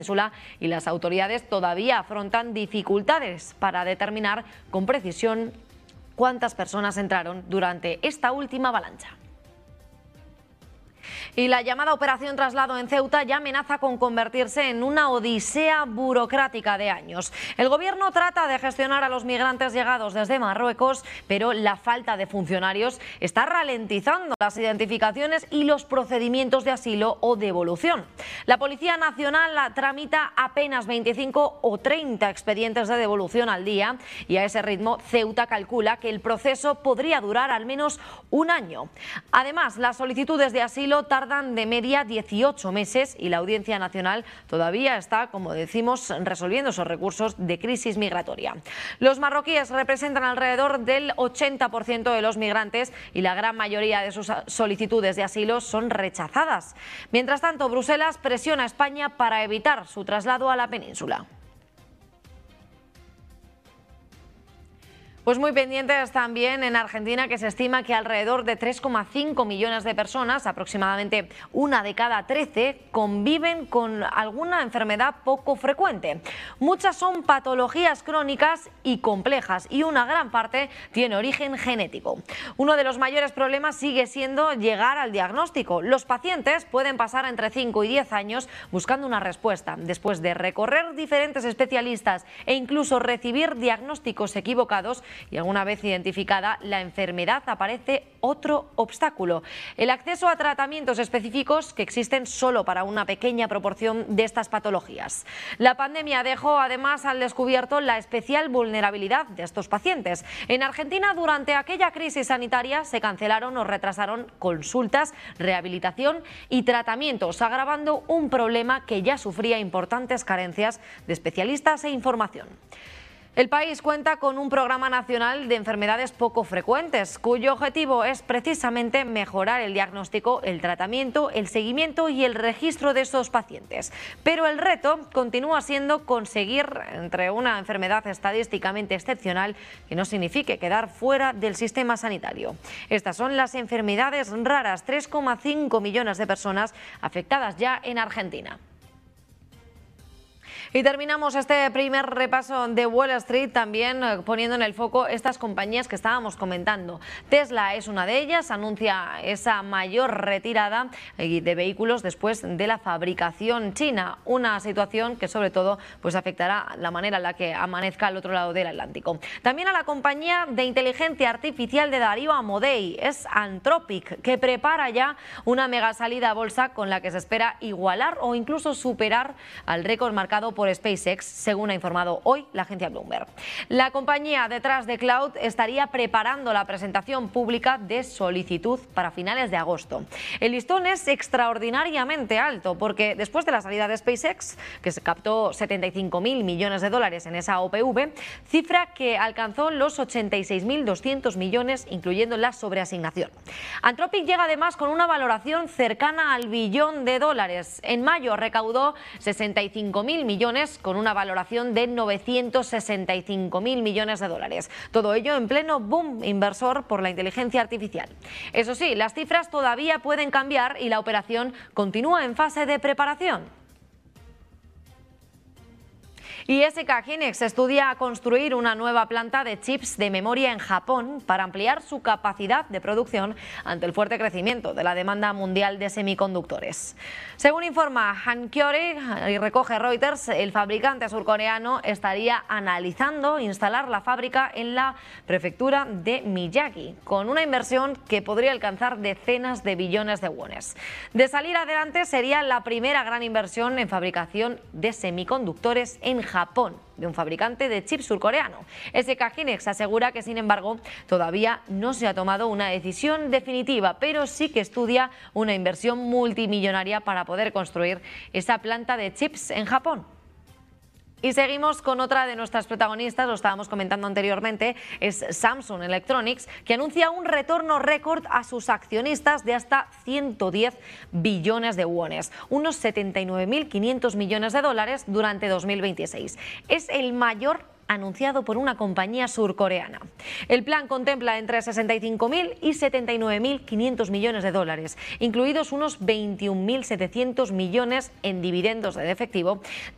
península y las autoridades todavía afrontan dificultades para determinar con precisión cuántas personas entraron durante esta última avalancha. Y la llamada Operación Traslado en Ceuta ya amenaza con convertirse en una odisea burocrática de años. El gobierno trata de gestionar a los migrantes llegados desde Marruecos, pero la falta de funcionarios está ralentizando las identificaciones y los procedimientos de asilo o devolución. La Policía Nacional tramita apenas 25 o 30 expedientes de devolución al día y a ese ritmo Ceuta calcula que el proceso podría durar al menos un año. Además, las solicitudes de asilo tardan de media 18 meses y la Audiencia Nacional todavía está, como decimos, resolviendo esos recursos de crisis migratoria. Los marroquíes representan alrededor del 80% de los migrantes y la gran mayoría de sus solicitudes de asilo son rechazadas. Mientras tanto, Bruselas presiona a España para evitar su traslado a la península. Pues muy pendientes también en Argentina, que se estima que alrededor de 3,5 millones de personas, aproximadamente una de cada 13, conviven con alguna enfermedad poco frecuente. Muchas son patologías crónicas y complejas y una gran parte tiene origen genético. Uno de los mayores problemas sigue siendo llegar al diagnóstico. Los pacientes pueden pasar entre 5 y 10 años buscando una respuesta, después de recorrer diferentes especialistas e incluso recibir diagnósticos equivocados. Y alguna vez identificada la enfermedad aparece otro obstáculo: el acceso a tratamientos específicos que existen solo para una pequeña proporción de estas patologías. La pandemia dejó además al descubierto la especial vulnerabilidad de estos pacientes. En Argentina, durante aquella crisis sanitaria, se cancelaron o retrasaron consultas, rehabilitación y tratamientos, agravando un problema que ya sufría importantes carencias de especialistas e información. El país cuenta con un programa nacional de enfermedades poco frecuentes, cuyo objetivo es precisamente mejorar el diagnóstico, el tratamiento, el seguimiento y el registro de estos pacientes. Pero el reto continúa siendo conseguir entre una enfermedad estadísticamente excepcional que no signifique quedar fuera del sistema sanitario. Estas son las enfermedades raras, 3,5 millones de personas afectadas ya en Argentina. Y terminamos este primer repaso de Wall Street también poniendo en el foco estas compañías que estábamos comentando. Tesla es una de ellas, anuncia esa mayor retirada de vehículos después de la fabricación china, una situación que sobre todo pues afectará la manera en la que amanezca al otro lado del Atlántico. También a la compañía de inteligencia artificial de Darío Amodei, es Anthropic, que prepara ya una mega salida a bolsa con la que se espera igualar o incluso superar al récord marcado por SpaceX, según ha informado hoy la agencia Bloomberg. La compañía detrás de Cloud estaría preparando la presentación pública de solicitud para finales de agosto. El listón es extraordinariamente alto porque después de la salida de SpaceX, que se captó 75.000 millones de dólares en esa OPV, cifra que alcanzó los 86.200 millones, incluyendo la sobreasignación. Anthropic llega además con una valoración cercana al billón de dólares. En mayo recaudó 65.000 millones con una valoración de 965.000 millones de dólares. Todo ello en pleno boom inversor por la inteligencia artificial. Eso sí, las cifras todavía pueden cambiar y la operación continúa en fase de preparación. Y SK Hynix estudia construir una nueva planta de chips de memoria en Japón para ampliar su capacidad de producción ante el fuerte crecimiento de la demanda mundial de semiconductores. Según informa Hankyoreh y recoge Reuters, el fabricante surcoreano estaría analizando instalar la fábrica en la prefectura de Miyagi, con una inversión que podría alcanzar decenas de billones de wones. De salir adelante, sería la primera gran inversión en fabricación de semiconductores en Japón, de un fabricante de chips surcoreano. SK Hynix asegura que, sin embargo, todavía no se ha tomado una decisión definitiva, pero sí que estudia una inversión multimillonaria para poder construir esa planta de chips en Japón. Y seguimos con otra de nuestras protagonistas, lo estábamos comentando anteriormente, es Samsung Electronics, que anuncia un retorno récord a sus accionistas de hasta 110 billones de wones, unos 79.500 millones de dólares durante 2026. Es el mayor anunciado por una compañía surcoreana. El plan contempla entre 65.000 y 79.500 millones de dólares, incluidos unos 21.700 millones en dividendos de efectivo,